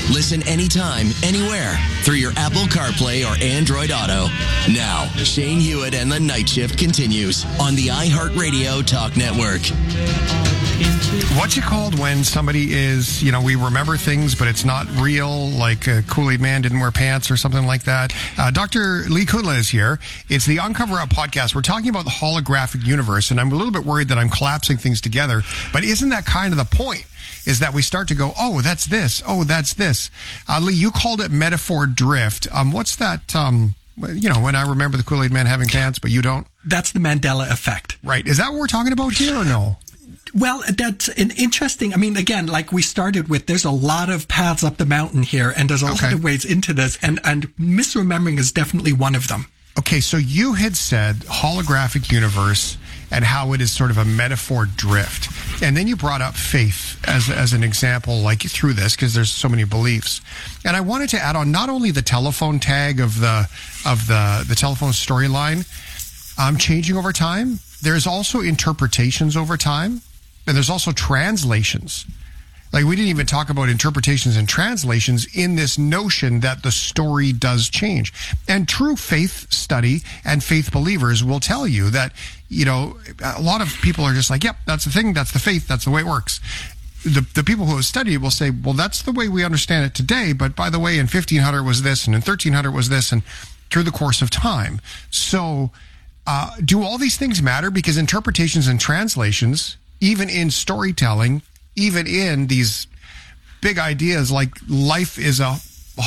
Listen anytime, anywhere through your Apple CarPlay or Android Auto. Now, Shane Hewitt and the Night Shift continues on the iHeartRadio Talk Network. What's it called when somebody is, we remember things, but it's not real, like Kool-Aid Man didn't wear pants or something like that? Dr. Lee Kudla is here. It's the Uncover Up podcast. We're talking about the holographic universe, and I'm a little bit worried that I'm collapsing things together, but isn't that kind of the point? Is that we start to go, oh, that's this. Oh, that's this. Lee, you called it metaphor drift. What's that, when I remember the Kool-Aid Man having pants, but you don't? That's the Mandela effect. Right. Is that what we're talking about here or no? Well, that's an interesting, again, like we started with, there's a lot of paths up the mountain here, and there's a lot of ways into this, and misremembering is definitely one of them. Okay, so you had said holographic universe and how it is sort of a metaphor drift. And then you brought up faith as an example, like through this, because there's so many beliefs. And I wanted to add on not only the telephone tag of the telephone storyline changing over time, there's also interpretations over time, and there's also translations. Like, we didn't even talk about interpretations and translations in this notion that the story does change. And true faith study and faith believers will tell you that, a lot of people are just like, yep, that's the thing, that's the faith, that's the way it works. The people who have studied it will say, well, that's the way we understand it today, but by the way, in 1500 was this, and in 1300 was this, and through the course of time. So, do all these things matter? Because interpretations and translations, even in storytelling, even in these big ideas like life is a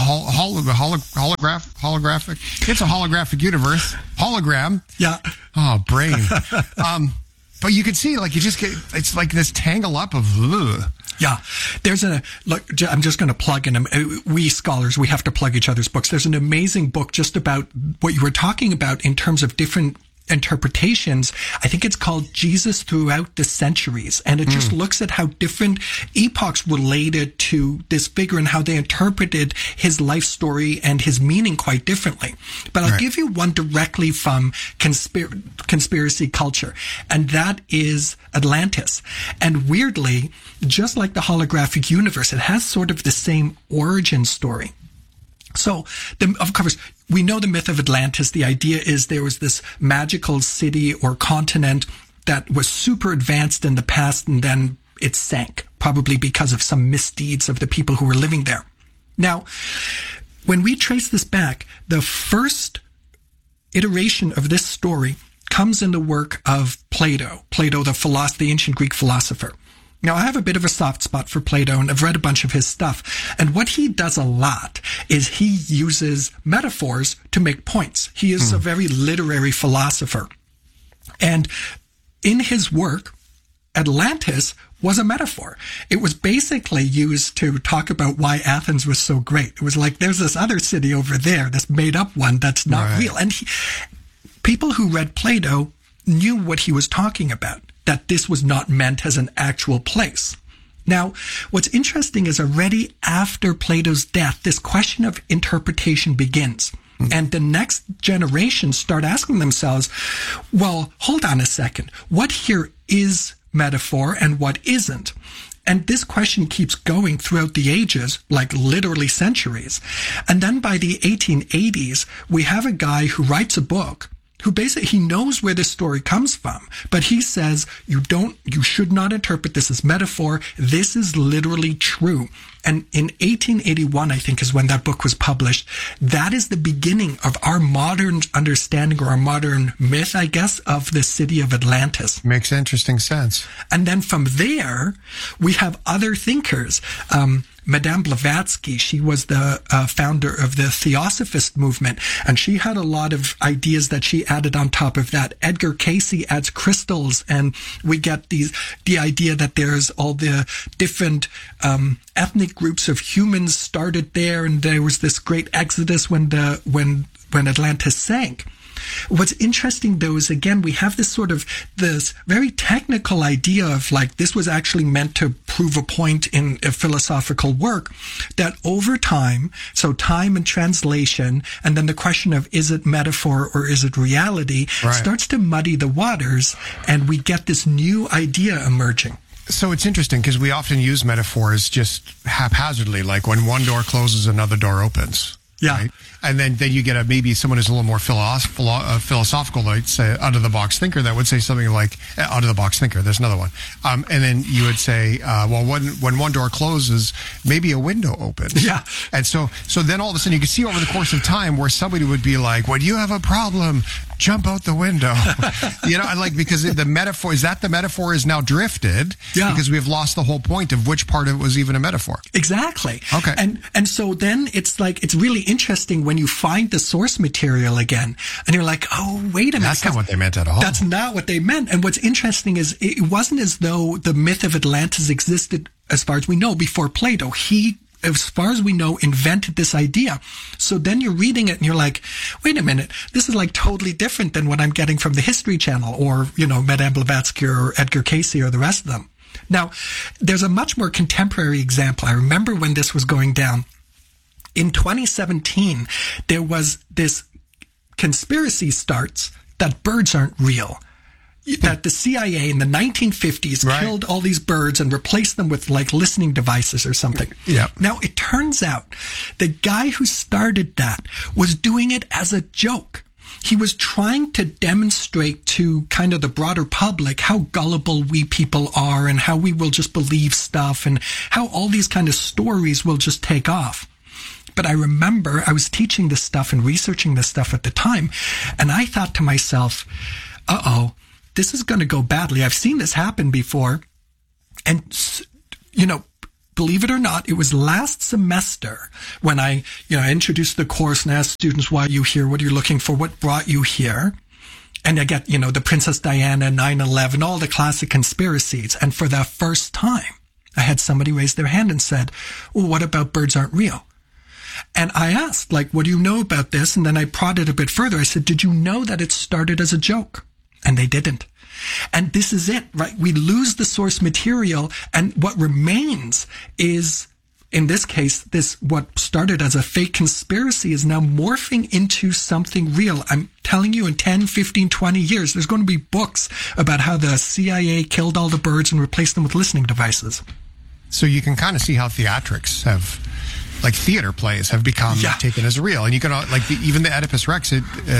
holographic. It's a holographic universe. Hologram. Yeah. Oh, brain. But you can see, like, you just get, it's like this tangle up of, ugh. Yeah. Look, I'm just going to plug in. We scholars, we have to plug each other's books. There's an amazing book just about what you were talking about in terms of different interpretations. I think it's called Jesus Throughout the Centuries, and it just looks at how different epochs related to this figure and how they interpreted his life story and his meaning quite differently. But I'll give you one directly from conspiracy culture, and that is Atlantis. And weirdly, just like the holographic universe, it has sort of the same origin story. So, of course, we know the myth of Atlantis. The idea is there was this magical city or continent that was super advanced in the past, and then it sank, probably because of some misdeeds of the people who were living there. Now, when we trace this back, the first iteration of this story comes in the work of Plato, the ancient Greek philosopher. Now, I have a bit of a soft spot for Plato, and I've read a bunch of his stuff. And what he does a lot is he uses metaphors to make points. He is a very literary philosopher. And in his work, Atlantis was a metaphor. It was basically used to talk about why Athens was so great. It was like, there's this other city over there, this made-up one that's not real. And people who read Plato knew what he was talking about, that this was not meant as an actual place. Now, what's interesting is already after Plato's death, this question of interpretation begins. And the next generation start asking themselves, well, hold on a second. What here is metaphor and what isn't? And this question keeps going throughout the ages, like literally centuries. And then by the 1880s, we have a guy who writes a book who basically, he knows where this story comes from, but he says, you should not interpret this as metaphor. This is literally true. And in 1881, I think, is when that book was published. That is the beginning of our modern understanding, or our modern myth, I guess, of the city of Atlantis. Makes interesting sense. And then from there, we have other thinkers. Madame Blavatsky, she was the founder of the Theosophist movement, and she had a lot of ideas that she added on top of that. Edgar Cayce adds crystals, and we get the idea that there's all the different ethnic groups of humans started there, and there was this great exodus when Atlantis sank. What's interesting, though, is, again, we have this very technical idea of, like, this was actually meant to prove a point in a philosophical work, that over time, so time and translation, and then the question of is it metaphor or is it reality, starts to muddy the waters, and we get this new idea emerging. So it's interesting because we often use metaphors just haphazardly, like when one door closes, another door opens. Yeah. Right? And then you get maybe someone who's a little more philosophical, like say out-of-the-box thinker, that would say something like, out-of-the-box thinker, there's another one. And then you would say, well, when one door closes, maybe a window opens. Yeah. And so then all of a sudden you can see over the course of time where somebody would be like, when you have a problem, jump out the window. And like, because the metaphor is now drifted. Yeah. Because we've lost the whole point of which part of it was even a metaphor. Exactly. Okay. And so then it's like, it's really interesting when you find the source material again and you're like, oh, wait a minute. That's not what they meant at all. That's not what they meant. And what's interesting is it wasn't as though the myth of Atlantis existed, as far as we know, before Plato. He, as far as we know, invented this idea. So then you're reading it and you're like, wait a minute, this is like totally different than what I'm getting from the History Channel or, Madame Blavatsky or Edgar Cayce or the rest of them. Now, there's a much more contemporary example. I remember when this was going down. In 2017, there was this conspiracy starts that birds aren't real. That the CIA in the 1950s killed all these birds and replaced them with like listening devices or something. Yeah. Now, it turns out the guy who started that was doing it as a joke. He was trying to demonstrate to kind of the broader public how gullible we people are and how we will just believe stuff and how all these kind of stories will just take off. But I remember I was teaching this stuff and researching this stuff at the time, and I thought to myself, this is going to go badly. I've seen this happen before. And, believe it or not, it was last semester when I introduced the course and asked students, why are you here? What are you looking for? What brought you here? And I get, the Princess Diana, 9/11, all the classic conspiracies. And for the first time, I had somebody raise their hand and said, well, what about birds aren't real? And I asked, what do you know about this? And then I prodded a bit further. I said, did you know that it started as a joke? And they didn't. And this is it, right? We lose the source material, and what remains is, in this case, what started as a fake conspiracy is now morphing into something real. I'm telling you, in 10, 15, 20 years, there's going to be books about how the CIA killed all the birds and replaced them with listening devices. So you can kind of see how theatrics have... like theater plays have become taken as real. And you can, even the Oedipus Rex,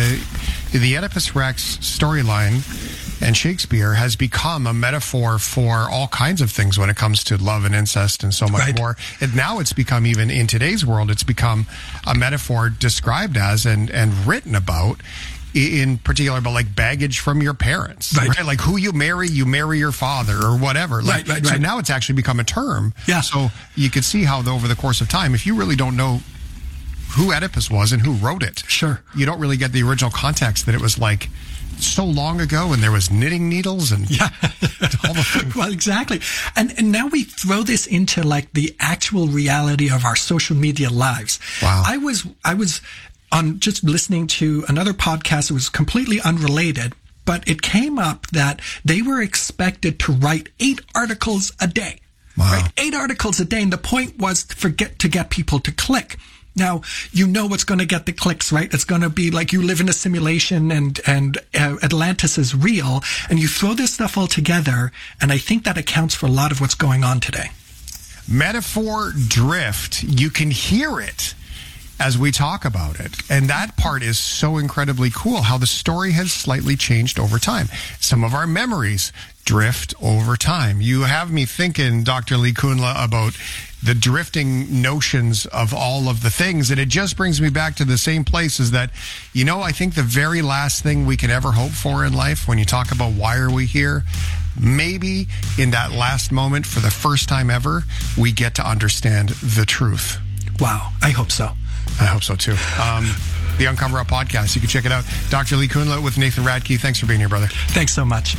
the Oedipus Rex storyline and Shakespeare has become a metaphor for all kinds of things when it comes to love and incest and so much more. And now it's become, even in today's world, it's become a metaphor described as and written about, in particular, about like baggage from your parents, right? Like who you marry your father or whatever. Like, right. So now it's actually become a term. Yeah. So you could see how over the course of time, if you really don't know who Oedipus was and who wrote it, sure, you don't really get the original context that it was like so long ago and there was knitting needles and all the things. Well, exactly. And now we throw this into like the actual reality of our social media lives. Wow. I was on just listening to another podcast. It was completely unrelated, but it came up that they were expected to write 8 articles a day. Wow. Right? 8 articles a day. And the point was to get people to click. Now, what's going to get the clicks, right? It's going to be like you live in a simulation and Atlantis is real, and you throw this stuff all together. And I think that accounts for a lot of what's going on today. Metaphor drift. You can hear it as we talk about it. And that part is so incredibly cool, how the story has slightly changed over time. Some of our memories drift over time. You have me thinking, Dr. Lee Kunla, about the drifting notions of all of the things. And it just brings me back to the same place, is that, I think the very last thing we can ever hope for in life, when you talk about why are we here, maybe in that last moment, for the first time ever, we get to understand the truth. Wow. I hope so. I hope so, too. The Uncover Up podcast. You can check it out. Dr. Lee Kunla with Nathan Radke. Thanks for being here, brother. Thanks so much.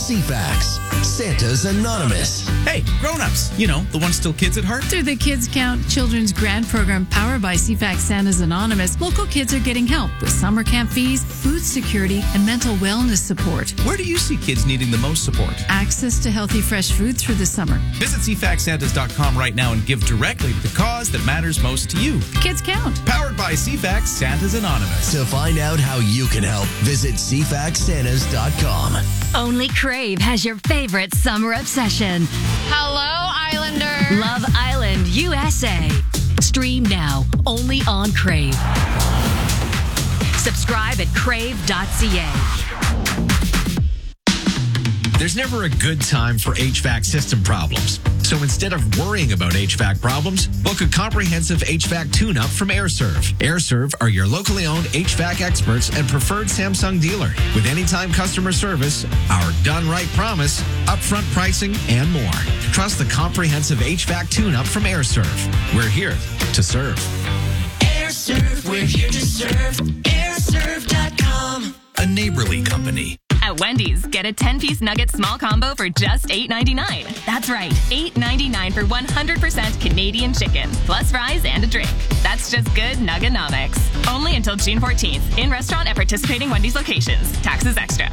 CFAX, Santa's Anonymous. Hey, grown-ups, you know, the ones still kids at heart. Through the Kids Count Children's Grant Program powered by CFAX Santa's Anonymous, local kids are getting help with summer camp fees, food security, and mental wellness support. Where do you see kids needing the most support? Access to healthy, fresh food through the summer. Visit CFAXSantas.com right now and give directly to the cause that matters most to you. Kids Count. Powered by CFAX Santa's Anonymous. To find out how you can help, visit CFAXSantas.com. Only Crave has your favorite summer obsession. Hello, Islander. Love Island, USA. Stream now, only on Crave. Subscribe at crave.ca. There's never a good time for HVAC system problems. So instead of worrying about HVAC problems, book a comprehensive HVAC tune-up from AirServe. AirServe are your locally owned HVAC experts and preferred Samsung dealer. With anytime customer service, our done right promise, upfront pricing, and more. Trust the comprehensive HVAC tune-up from AirServe. We're here to serve. AirServe, we're here to serve. AirServe.com. A neighborly company. At Wendy's, get a 10-piece nugget small combo for just $8.99. That's right, $8.99 for 100% Canadian chicken, plus fries and a drink. That's just good Nuggenomics. Only until June 14th. In restaurant at participating Wendy's locations. Taxes extra.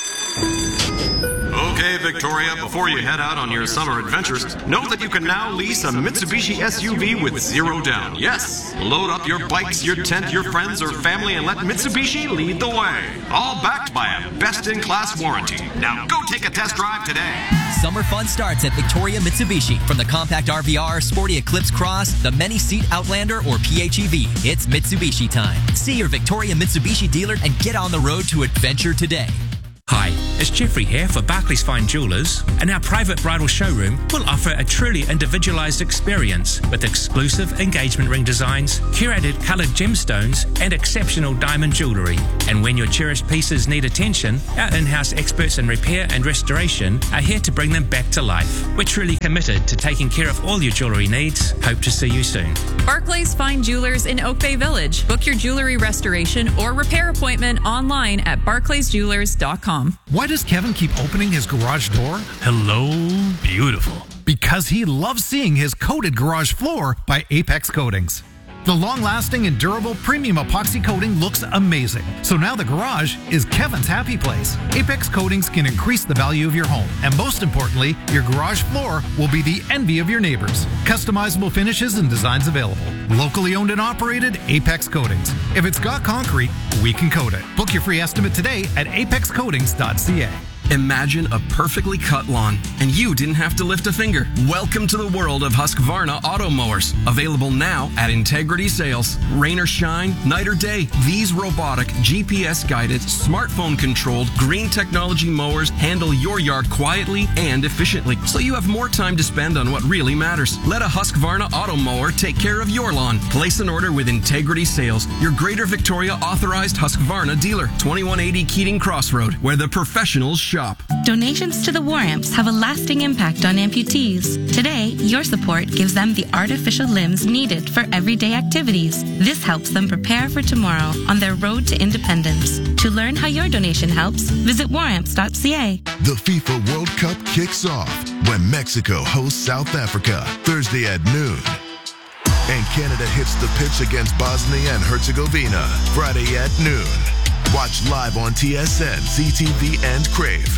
Okay, Victoria, before you head out on your summer adventures, note that you can now lease a Mitsubishi SUV with zero down. Yes, load up your bikes, your tent, your friends, or family, and let Mitsubishi lead the way. All backed by a best-in-class warranty. Now go take a test drive today. Summer fun starts at Victoria Mitsubishi. From the compact RVR, sporty Eclipse Cross, the many-seat Outlander, or PHEV, it's Mitsubishi time. See your Victoria Mitsubishi dealer and get on the road to adventure today. Hi, it's Jeffrey here for Barclays Fine Jewelers, and our private bridal showroom will offer a truly individualized experience with exclusive engagement ring designs, curated colored gemstones, and exceptional diamond jewelry. And when your cherished pieces need attention, our in-house experts in repair and restoration are here to bring them back to life. We're truly committed to taking care of all your jewelry needs. Hope to see you soon. Barclays Fine Jewelers in Oak Bay Village. Book your jewelry restoration or repair appointment online at barclaysjewelers.com. Why does Kevin keep opening his garage door? Hello, beautiful. Because he loves seeing his coated garage floor by Apex Coatings. The long-lasting and durable premium epoxy coating looks amazing. So now the garage is Kevin's happy place. Apex Coatings can increase the value of your home. And most importantly, your garage floor will be the envy of your neighbors. Customizable finishes and designs available. Locally owned and operated, Apex Coatings. If it's got concrete, we can coat it. Book your free estimate today at apexcoatings.ca. Imagine a perfectly cut lawn, and you didn't have to lift a finger. Welcome to the world of Husqvarna auto mowers. Available now at Integrity Sales. Rain or shine, night or day, these robotic, GPS-guided, smartphone-controlled, green technology mowers handle your yard quietly and efficiently, so you have more time to spend on what really matters. Let a Husqvarna auto mower take care of your lawn. Place an order with Integrity Sales, your Greater Victoria authorized Husqvarna dealer. 2180 Keating Crossroad, where the professionals shop. Donations to the War Amps have a lasting impact on amputees. Today, your support gives them the artificial limbs needed for everyday activities. This helps them prepare for tomorrow on their road to independence. To learn how your donation helps, visit waramps.ca. The FIFA World Cup kicks off when Mexico hosts South Africa Thursday at noon. And Canada hits the pitch against Bosnia and Herzegovina Friday at noon. Watch live on TSN, CTV, and Crave.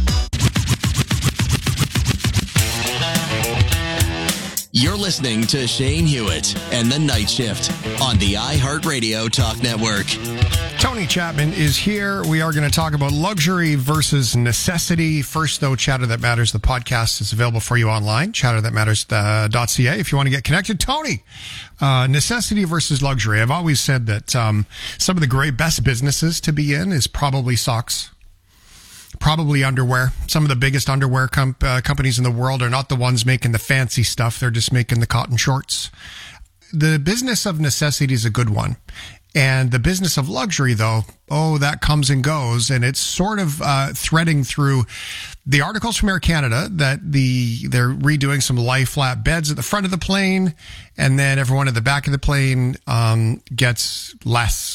You're listening to Shane Hewitt and the Night Shift on the iHeartRadio Talk Network. Tony Chapman is here. We are going to talk about luxury versus necessity. First, though, Chatter That Matters, the podcast is available for you online, chatterthatmatters.ca. If you want to get connected, Tony, necessity versus luxury. I've always said that some of the best businesses to be in is probably socks, probably underwear. Some of the biggest underwear companies in the world are not the ones making the fancy stuff. They're just making the cotton shorts. The business of necessity is a good one. And the business of luxury, though, that comes and goes. And it's sort of threading through the articles from Air Canada that they're redoing some lie flat beds at the front of the plane. And then everyone at the back of the plane gets less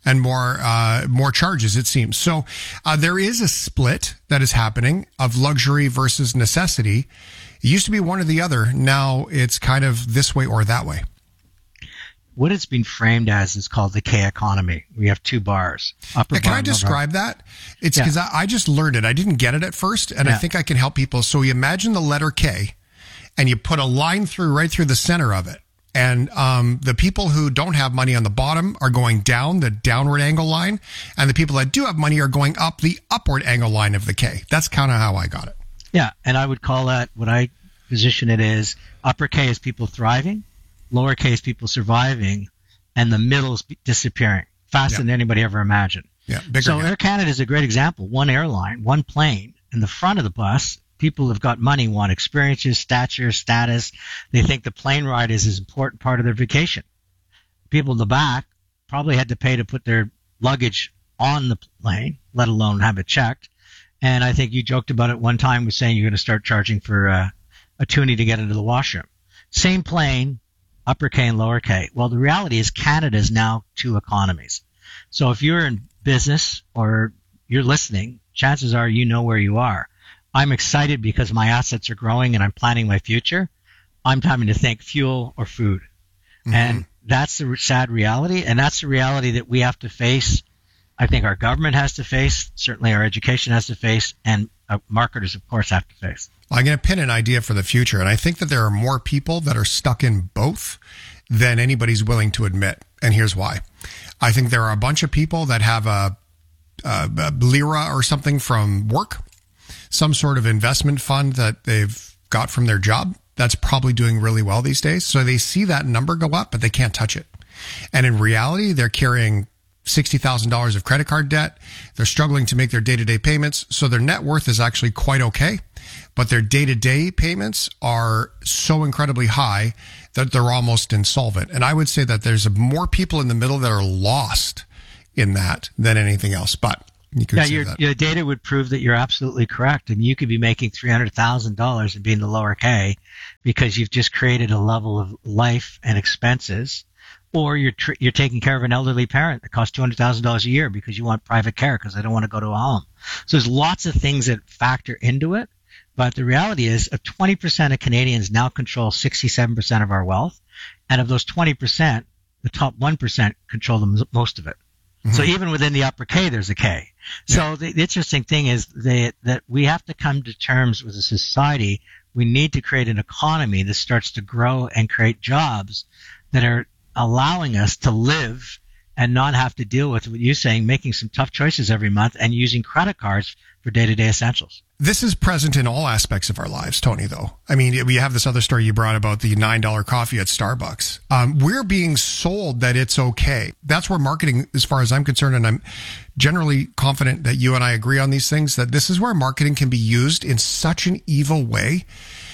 and more charges, it seems. So there is a split that is happening of luxury versus necessity. It used to be one or the other. Now it's kind of this way or that way. What it's been framed as is called the K economy. We have two bars. Can I describe that? It's because I just learned it. I didn't get it at first, and I think I can help people. So you imagine the letter K, and you put a line right through the center of it. And the people who don't have money on the bottom are going down the downward angle line, and the people that do have money are going up the upward angle line of the K. That's kind of how I got it. Yeah, and I would call that, what I position it is, upper K is people thriving, lowercase people surviving, and the middle's disappearing faster than anybody ever imagined. So Air Canada is a great example. One airline, one plane. In the front of the bus, people who've got money want experiences, stature, status. They think the plane ride is an important part of their vacation. People in the back probably had to pay to put their luggage on the plane, let alone have it checked. And I think you joked about it one time with saying you're going to start charging for a toonie to get into the washroom. Same plane, upper K and lower K. Well, the reality is Canada is now two economies. So if you're in business or you're listening, chances are you know where you are. I'm excited because my assets are growing and I'm planning my future. I'm having to think fuel or food. Mm-hmm. And that's the sad reality. And that's the reality that we have to face. I think our government has to face, certainly our education has to face, and marketers, of course, have to face. Well, I'm going to pin an idea for the future, and I think that there are more people that are stuck in both than anybody's willing to admit. And here's why. I think there are a bunch of people that have a lira or something from work, some sort of investment fund that they've got from their job that's probably doing really well these days. So they see that number go up, but they can't touch it. And in reality, they're carrying $60,000 of credit card debt. They're struggling to make their day-to-day payments. So their net worth is actually quite okay, but their day-to-day payments are so incredibly high that they're almost insolvent. And I would say that there's more people in the middle that are lost in that than anything else. But you could say that. Your data would prove that you're absolutely correct. I mean, you could be making $300,000 and being the lower K because you've just created a level of life and expenses. Or you're taking care of an elderly parent that costs $200,000 a year because you want private care because they don't want to go to a home. So there's lots of things that factor into it. But the reality is 20% of Canadians now control 67% of our wealth. And of those 20%, the top 1% control most of it. Mm-hmm. So even within the upper K, there's a K. So the interesting thing is that we have to come to terms with a society. We need to create an economy that starts to grow and create jobs that are allowing us to live and not have to deal with what you're saying, making some tough choices every month and using credit cards for day-to-day essentials. This is present in all aspects of our lives, Tony, though. I mean, we have this other story you brought about the $9 coffee at Starbucks. We're being sold that it's okay. That's where marketing, as far as I'm concerned, and I'm generally confident that you and I agree on these things, that this is where marketing can be used in such an evil way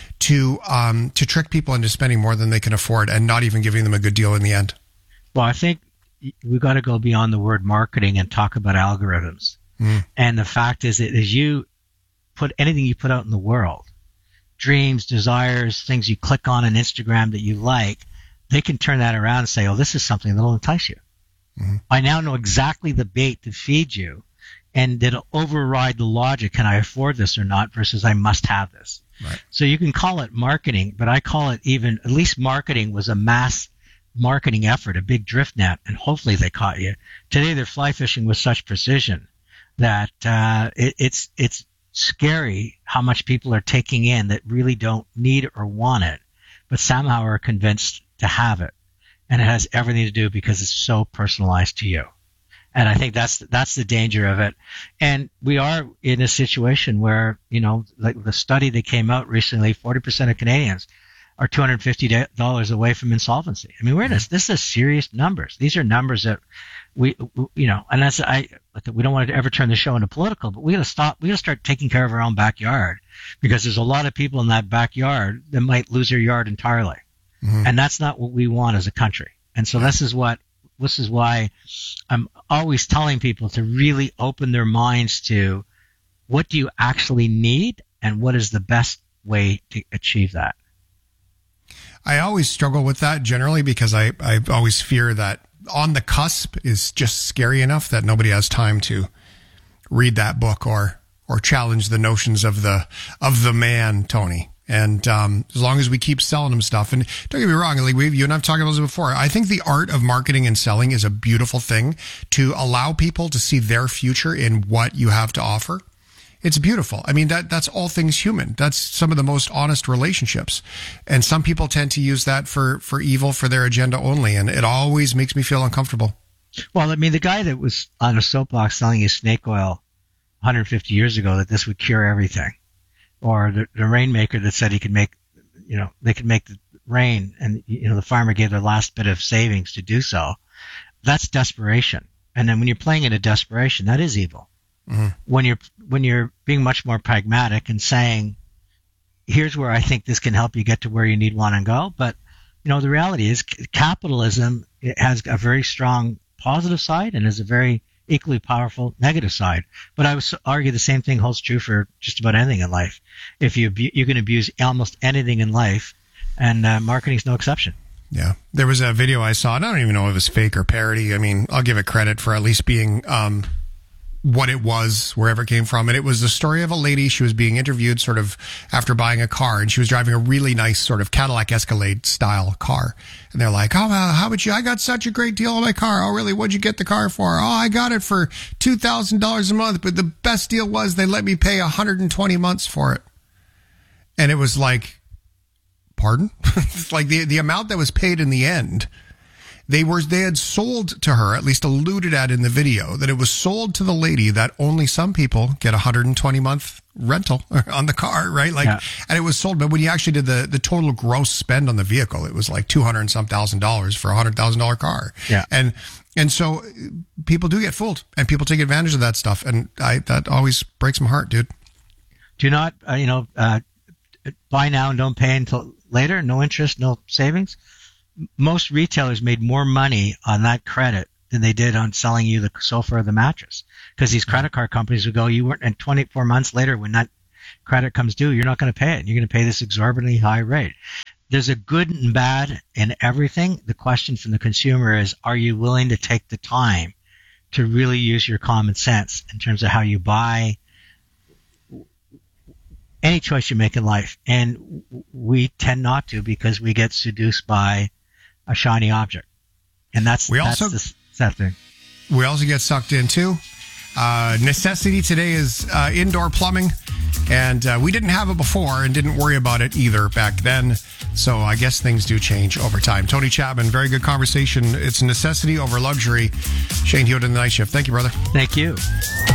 to trick people into spending more than they can afford and not even giving them a good deal in the end. Well, I think we've got to go beyond the word marketing and talk about algorithms. And the fact is that as you put anything you put out in the world, dreams, desires, things you click on Instagram that you like, they can turn that around and say, oh, this is something that will entice you. Mm-hmm. I now know exactly the bait to feed you, and it'll override the logic, can I afford this or not, versus I must have this. Right. So you can call it marketing, but I call it at least marketing was a mass marketing effort, a big drift net, and hopefully they caught you. Today they're fly fishing with such precision that it's scary how much people are taking in that really don't need or want it, but somehow are convinced to have it. And it has everything to do because it's so personalized to you. And I think that's the danger of it. And we are in a situation where, like the study that came out recently, 40% of Canadians are $250 away from insolvency. I mean, this is serious numbers. These are numbers that we don't want to ever turn the show into political, but we got to start taking care of our own backyard, because there's a lot of people in that backyard that might lose their yard entirely. Mm-hmm. And that's not what we want as a country. And so this is why I'm always telling people to really open their minds to what do you actually need and what is the best way to achieve that. I always struggle with that generally because I always fear that On the Cusp is just scary enough that nobody has time to read that book or challenge the notions of the man, Tony. And as long as we keep selling them stuff, and don't get me wrong, like you and I've talked about this before, I think the art of marketing and selling is a beautiful thing to allow people to see their future in what you have to offer. It's beautiful. I mean, that's all things human. That's some of the most honest relationships. And some people tend to use that for evil, for their agenda only. And it always makes me feel uncomfortable. Well, I mean, the guy that was on a soapbox selling you snake oil 150 years ago, that this would cure everything. Or the rainmaker that said he could make, they could make the rain, and, the farmer gave their last bit of savings to do so. That's desperation. And then when you're playing into desperation, that is evil. Mm-hmm. When you're being much more pragmatic and saying, here's where I think this can help you get to where you need, want, and go. But, the reality is capitalism, it has a very strong positive side and has a very equally powerful negative side. But I would argue the same thing holds true for just about anything in life. If you can abuse almost anything in life, and marketing is no exception. Yeah. There was a video I saw, and I don't even know if it was fake or parody. I mean, I'll give it credit for at least being what it was, wherever it came from. And it was the story of a lady. She was being interviewed sort of after buying a car, and she was driving a really nice sort of Cadillac Escalade style car. And they're like, oh, how about you? I got such a great deal on my car. Oh, really? What'd you get the car for? Oh, I got it for $2,000 a month. But the best deal was they let me pay 120 months for it. And it was like, pardon? Like the amount that was paid in the end. They had sold to her, at least alluded at in the video, that it was sold to the lady that only some people get 120-month rental on the car, right? Like, yeah. And it was sold, but when you actually did the total gross spend on the vehicle, it was like $200 and some thousand for a $100,000 car. Yeah. And so people do get fooled, and people take advantage of that stuff, and that always breaks my heart, dude. Do not, buy now and don't pay until later. No interest, no savings. Most retailers made more money on that credit than they did on selling you the sofa or the mattress, because these credit card companies would go, you weren't, and 24 months later when that credit comes due, you're not going to pay it. You're going to pay this exorbitantly high rate. There's a good and bad in everything. The question from the consumer is, are you willing to take the time to really use your common sense in terms of how you buy any choice you make in life? And we tend not to, because we get seduced by a shiny object. And that's the sad thing. We also get sucked into necessity today is indoor plumbing, and we didn't have it before and didn't worry about it either back then. So I guess things do change over time. Tony Chapman, very good conversation. It's necessity over luxury. Shane Hewitt in the Night Shift. Thank you, brother. Thank you.